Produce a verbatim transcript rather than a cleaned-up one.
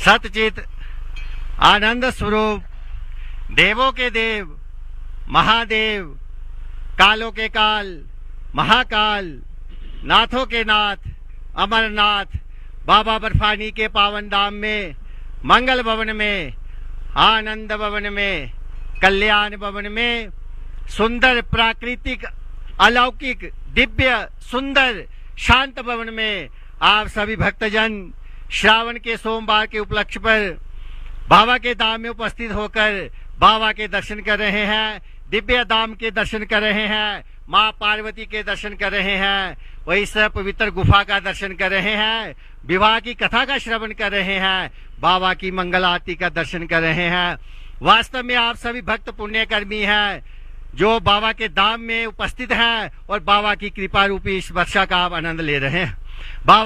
सतचित आनंद स्वरूप, देवों के देव, महादेव, कालों के काल, महाकाल, नाथों के नाथ, अमरनाथ बाबा बर्फानी के पावन धाम में, मंगल भवन में, आनंद भवन में, कल्याण भवन में, सुंदर प्राकृतिक अलौकिक दिव्य सुंदर शांत भवन में आप सभी भक्तजन श्रावण के सोमवार के उपलक्ष्य पर बाबा के धाम में उपस्थित होकर बाबा के दर्शन कर रहे हैं, दिव्य धाम के दर्शन कर रहे हैं, माँ पार्वती के दर्शन कर रहे हैं, वही सब पवित्र गुफा का दर्शन कर रहे हैं, विवाह की कथा का श्रवण कर रहे हैं, बाबा की मंगल आरती का दर्शन कर रहे हैं। वास्तव में आप सभी भक्त पुण्यकर्मी हैं जो बाबा के धाम में उपस्थित हैं और बाबा की कृपा रूपी इस वर्षा का आप आनंद ले रहे हैं। बाबा